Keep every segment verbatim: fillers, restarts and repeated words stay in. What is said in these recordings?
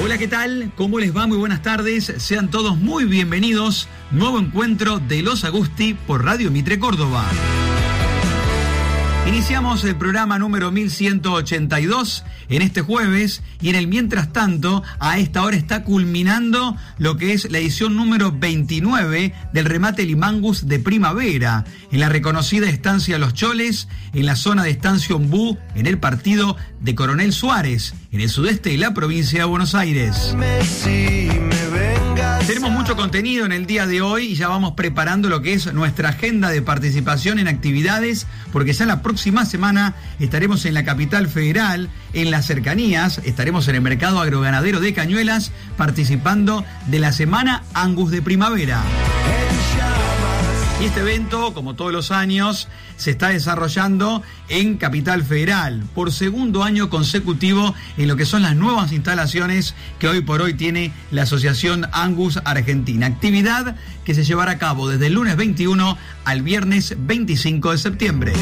Hola, ¿qué tal? ¿Cómo les va? Muy buenas tardes. Sean todos muy bienvenidos. Nuevo encuentro de Los Agusti por Radio Mitre Córdoba. Iniciamos el programa número mil ciento ochenta y dos en este jueves y en el mientras tanto, a esta hora está culminando lo que es la edición número veintinueve del remate Limangus de primavera en la reconocida estancia Los Choles, en la zona de Estancia Ombú, en el partido de Coronel Suárez, en el sudeste de la provincia de Buenos Aires. Tenemos mucho contenido en el día de hoy y ya vamos preparando lo que es nuestra agenda de participación en actividades, porque ya la próxima semana estaremos en la capital federal, en las cercanías, estaremos en el mercado agroganadero de Cañuelas participando de la Semana Angus de Primavera. Y este evento, como todos los años, se está desarrollando en Capital Federal por segundo año consecutivo en lo que son las nuevas instalaciones que hoy por hoy tiene la Asociación Angus Argentina. Actividad que se llevará a cabo desde el lunes veintiuno al viernes veinticinco de septiembre.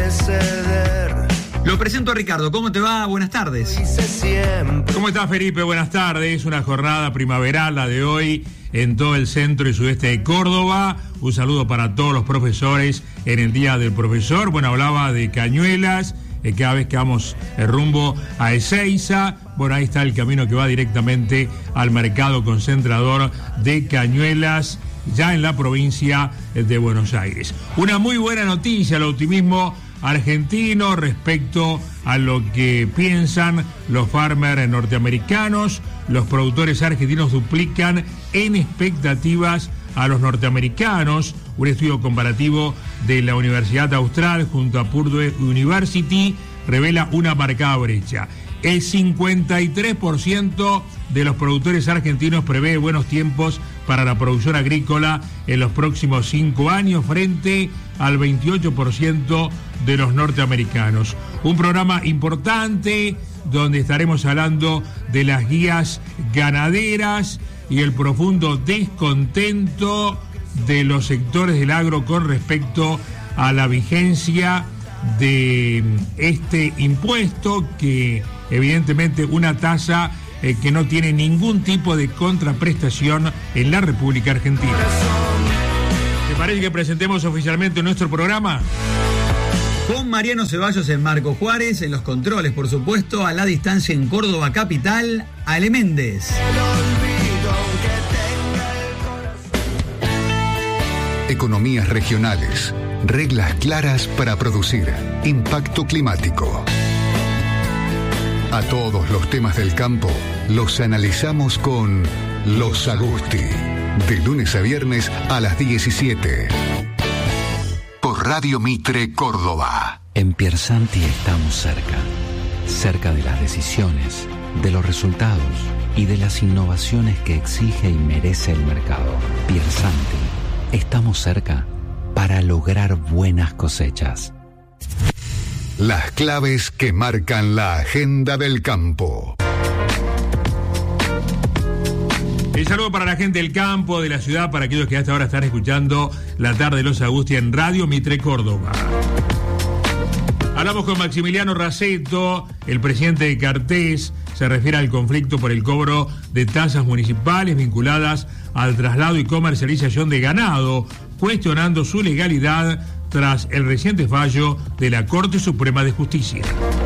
Lo presento a Ricardo. ¿Cómo te va? Buenas tardes. ¿Cómo estás, Felipe? Buenas tardes. Una jornada primaveral la de hoy en todo el centro y sudeste de Córdoba. Un saludo para todos los profesores en el Día del Profesor. Bueno, hablaba de Cañuelas, eh, cada vez que vamos eh, rumbo a Ezeiza. Bueno, ahí está el camino que va directamente al mercado concentrador de Cañuelas, ya en la provincia de Buenos Aires. Una muy buena noticia, el optimismo argentino respecto a lo que piensan los farmers norteamericanos. Los productores argentinos duplican en expectativas a los norteamericanos. Un estudio comparativo de la Universidad Austral junto a Purdue University revela una marcada brecha. El cincuenta y tres por ciento de los productores argentinos prevé buenos tiempos para la producción agrícola en los próximos cinco años frente al veintiocho por ciento de los norteamericanos. Un programa importante donde estaremos hablando de las guías ganaderas y el profundo descontento de los sectores del agro con respecto a la vigencia de este impuesto, que evidentemente una tasa eh, que no tiene ningún tipo de contraprestación en la República Argentina. ¿Te parece que presentemos oficialmente nuestro programa? Con Mariano Ceballos en Marco Juárez, en los controles, por supuesto, a la distancia en Córdoba capital, Ale Méndez. Economías regionales, reglas claras para producir, impacto climático. A todos los temas del campo los analizamos con Los Agusti, de lunes a viernes a las diecisiete. Por Radio Mitre Córdoba. En Piersanti estamos cerca, cerca de las decisiones, de los resultados y de las innovaciones que exige y merece el mercado. Piersanti, estamos cerca para lograr buenas cosechas. Las claves que marcan la agenda del campo. El saludo para la gente del campo, de la ciudad, para aquellos que hasta ahora están escuchando la tarde de Los Agusti en Radio Mitre Córdoba. Hablamos con Maximiliano Raceto, el presidente de Cartés. Se refiere al conflicto por el cobro de tasas municipales vinculadas al traslado y comercialización de ganado, cuestionando su legalidad tras el reciente fallo de la Corte Suprema de Justicia.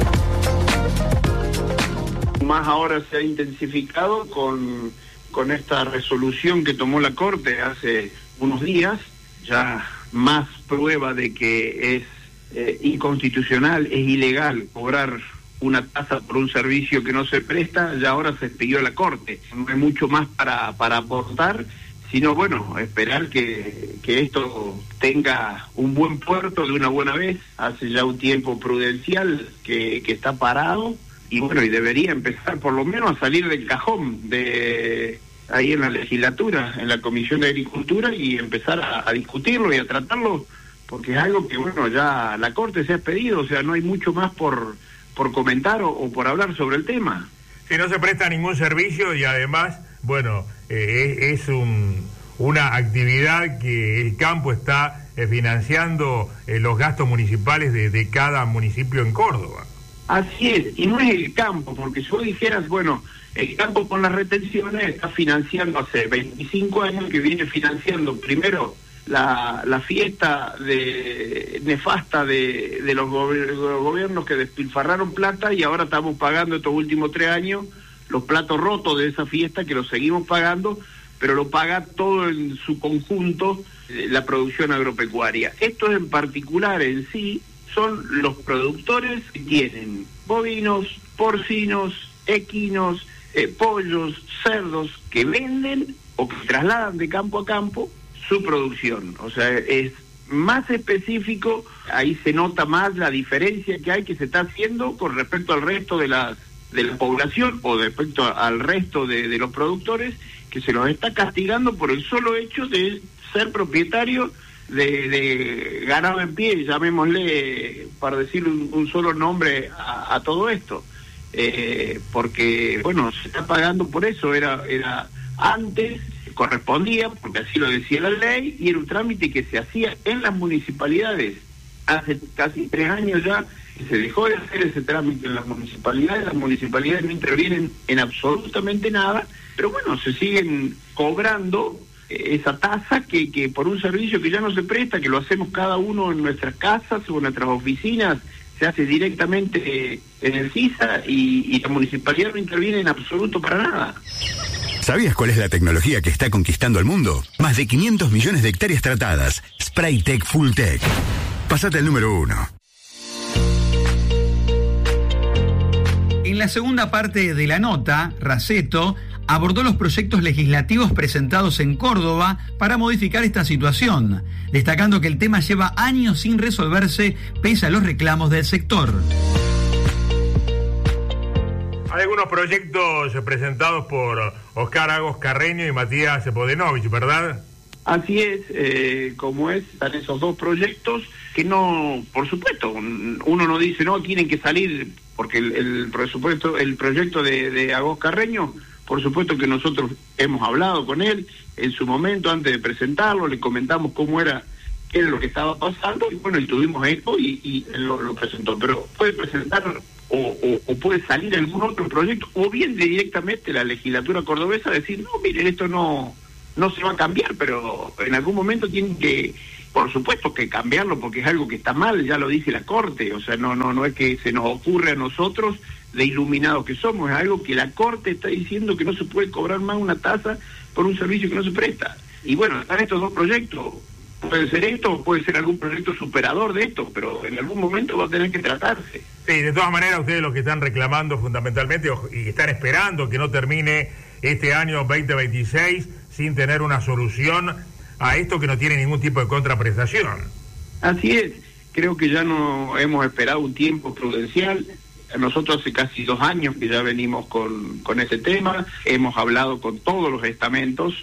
Más ahora se ha intensificado con, con esta resolución que tomó la Corte hace unos días, ya más prueba de que es eh, inconstitucional, es ilegal cobrar una tasa por un servicio que no se presta. Ya ahora se expidió la Corte. No hay mucho más para, para aportar, sino, bueno, esperar que, que esto tenga un buen puerto de una buena vez. Hace ya un tiempo prudencial que, que está parado, y bueno, y debería empezar por lo menos a salir del cajón de ahí en la legislatura, en la Comisión de Agricultura, y empezar a, a discutirlo y a tratarlo, porque es algo que, bueno, ya la Corte se ha expedido, o sea, no hay mucho más por, por comentar o, o por hablar sobre el tema. Si no se presta ningún servicio y además, bueno, eh, es un, una actividad que el campo está eh, financiando eh, los gastos municipales de, de cada municipio en Córdoba. Así es, y no es el campo, porque si vos dijeras, bueno, el campo con las retenciones está financiando hace veinticinco años que viene financiando primero la, la fiesta de nefasta de, de los go- gobiernos que despilfarraron plata, y ahora estamos pagando estos últimos tres años los platos rotos de esa fiesta, que los seguimos pagando, pero lo paga todo en su conjunto eh, la producción agropecuaria. Estos en particular en sí son los productores que tienen bovinos, porcinos, equinos, eh, pollos, cerdos, que venden o que trasladan de campo a campo su producción. O sea, es más específico, ahí se nota más la diferencia que hay, que se está haciendo con respecto al resto de las de la población o respecto al resto de, de los productores, que se los está castigando por el solo hecho de ser propietario de, de ganado en pie, llamémosle, para decir un, un solo nombre a, a todo esto, eh, porque bueno, se está pagando por eso. Era era antes correspondía, porque así lo decía la ley, y era un trámite que se hacía en las municipalidades. Hace casi tres años ya se dejó de hacer ese trámite en las municipalidades. Las municipalidades no intervienen en absolutamente nada, pero bueno, se siguen cobrando esa tasa que, que por un servicio que ya no se presta, que lo hacemos cada uno en nuestras casas o en nuestras oficinas, se hace directamente en el CISA, y, y la municipalidad no interviene en absoluto para nada. ¿Sabías cuál es la tecnología que está conquistando el mundo? Más de quinientos millones de hectáreas tratadas. Spraytec Fulltech. Pásate al número uno. En la segunda parte de la nota, Raceto abordó los proyectos legislativos presentados en Córdoba para modificar esta situación, destacando que el tema lleva años sin resolverse pese a los reclamos del sector. Hay algunos proyectos presentados por Oscar Agos Carreño y Matías Podenovich, ¿verdad? Así es, eh, como es, están esos dos proyectos que no, por supuesto, uno no dice, no, tienen que salir, porque el, el presupuesto, el proyecto de, de Agos Carreño, por supuesto que nosotros hemos hablado con él en su momento antes de presentarlo, le comentamos cómo era, qué era lo que estaba pasando, y bueno, y tuvimos esto y, y él lo, lo presentó, pero puede presentar o, o, o puede salir algún otro proyecto, o bien directamente la legislatura cordobesa decir, no, miren, esto no, no se va a cambiar, pero en algún momento tienen que, por supuesto que cambiarlo, porque es algo que está mal, ya lo dice la Corte, o sea, no, no, no es que se nos ocurre a nosotros de iluminados que somos, es algo que la Corte está diciendo, que no se puede cobrar más una tasa por un servicio que no se presta. Y bueno, están estos dos proyectos, puede ser esto o puede ser algún proyecto superador de esto, pero en algún momento va a tener que tratarse. Sí, de todas maneras ustedes lo que están reclamando fundamentalmente y están esperando que no termine este año veinte veintiséis sin tener una solución a esto que no tiene ningún tipo de contraprestación. Así es, creo que ya no hemos esperado un tiempo prudencial. Nosotros hace casi dos años que ya venimos con, con ese tema, hemos hablado con todos los estamentos,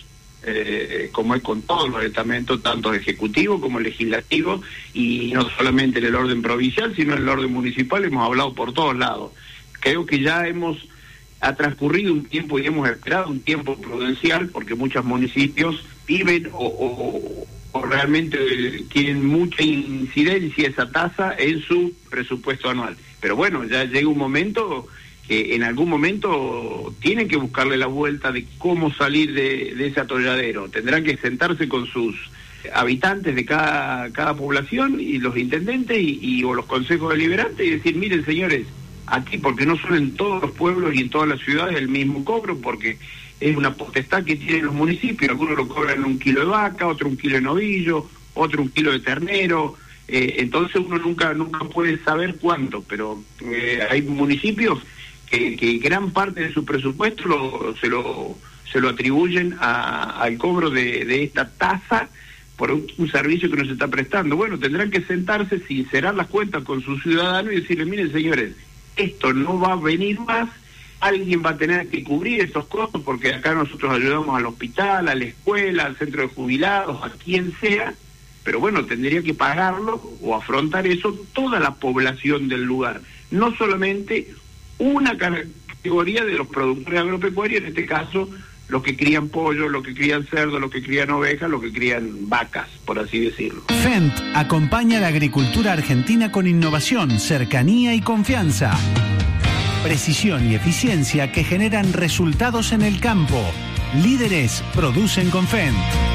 eh, como es con todos los estamentos, tanto ejecutivo como legislativo, y no solamente en el orden provincial, sino en el orden municipal, hemos hablado por todos lados. Creo que ya hemos, ha transcurrido un tiempo y hemos esperado un tiempo prudencial, porque muchos municipios viven o, o, o realmente tienen mucha incidencia esa tasa en su presupuesto anual. Pero bueno, ya llega un momento que en algún momento tienen que buscarle la vuelta de cómo salir de, de ese atolladero. Tendrán que sentarse con sus habitantes de cada, cada población y los intendentes y, y o los consejos deliberantes y decir, miren señores, aquí, porque no son en todos los pueblos y en todas las ciudades el mismo cobro, porque es una potestad que tienen los municipios, algunos lo cobran un kilo de vaca, otro un kilo de novillo, otro un kilo de ternero. Eh, entonces uno nunca nunca puede saber cuánto, pero eh, hay municipios que, que gran parte de su presupuesto lo, se lo se lo atribuyen a, al cobro de, de esta tasa por un, un servicio que no se está prestando. Bueno, tendrán que sentarse, sincerar las cuentas con sus ciudadanos y decirles, miren señores, esto no va a venir más, alguien va a tener que cubrir estos costos, porque acá nosotros ayudamos al hospital, a la escuela, al centro de jubilados, a quien sea, pero bueno, tendría que pagarlo o afrontar eso toda la población del lugar, no solamente una categoría de los productores agropecuarios, en este caso los que crían pollo, los que crían cerdo, los que crían ovejas, los que crían vacas, por así decirlo. Fendt acompaña la agricultura argentina con innovación, cercanía y confianza. Precisión y eficiencia que generan resultados en el campo. Líderes producen con Fendt.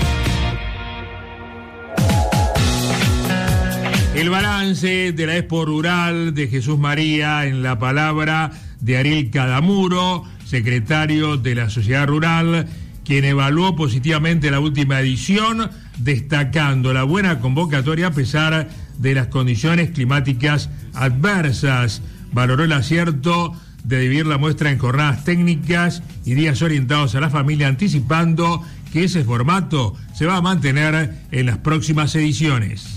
El balance de la Expo Rural de Jesús María en la palabra de Ariel Cadamuro, secretario de la Sociedad Rural, quien evaluó positivamente la última edición, destacando la buena convocatoria a pesar de las condiciones climáticas adversas. Valoró el acierto de dividir la muestra en jornadas técnicas y días orientados a la familia, anticipando que ese formato se va a mantener en las próximas ediciones.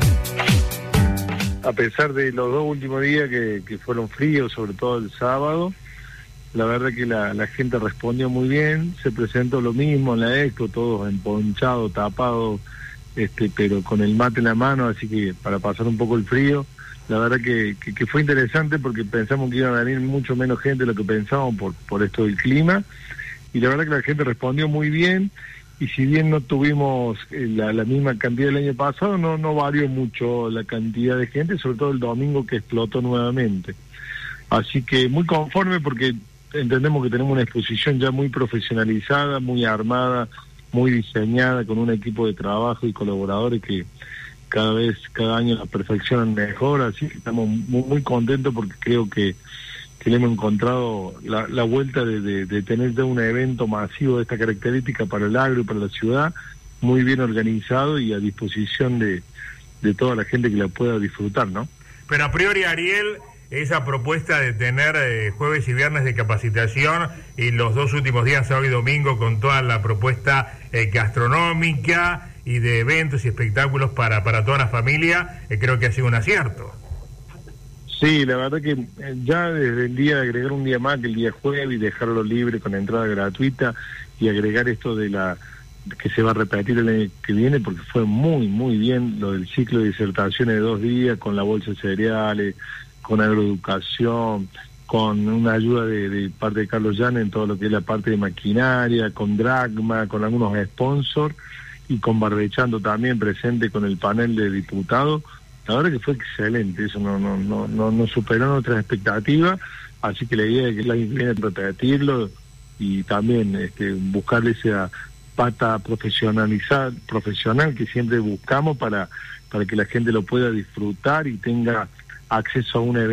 A pesar de los dos últimos días que, que fueron fríos, sobre todo el sábado, la verdad que la, la gente respondió muy bien, se presentó lo mismo en la expo, todos emponchados, tapados, este, pero con el mate en la mano, así que para pasar un poco el frío, la verdad que, que, que fue interesante porque pensamos que iban a venir mucho menos gente de lo que pensábamos por, por esto del clima, y la verdad que la gente respondió muy bien. Y si bien no tuvimos la, la misma cantidad del año pasado, no no varió mucho la cantidad de gente, sobre todo el domingo que explotó nuevamente. Así que muy conforme porque entendemos que tenemos una exposición ya muy profesionalizada, muy armada, muy diseñada, con un equipo de trabajo y colaboradores que cada vez, cada año la perfeccionan mejor, así que estamos muy, muy contentos porque creo que que le hemos encontrado la, la vuelta de, de, de tener ya un evento masivo de esta característica para el agro y para la ciudad, muy bien organizado y a disposición de, de toda la gente que la pueda disfrutar, ¿no? Pero a priori, Ariel, esa propuesta de tener eh, jueves y viernes de capacitación y los dos últimos días, sábado y domingo, con toda la propuesta eh, gastronómica y de eventos y espectáculos para, para toda la familia, eh, creo que ha sido un acierto. Sí, la verdad que ya desde el día de agregar un día más, que el día jueves, y dejarlo libre con entrada gratuita, y agregar esto de la que se va a repetir el año que viene, porque fue muy, muy bien lo del ciclo de disertaciones de dos días, con la bolsa de cereales, con agroeducación, con una ayuda de, de parte de Carlos Llanes en todo lo que es la parte de maquinaria, con Dragma, con algunos sponsors, y con Barbechando también presente con el panel de diputados. La verdad que fue excelente, eso no no no no, no superó nuestras expectativas, así que la idea es que la viene a repetirlo y también este, buscarle esa pata profesionalizar, profesional que siempre buscamos para, para que la gente lo pueda disfrutar y tenga acceso a un evento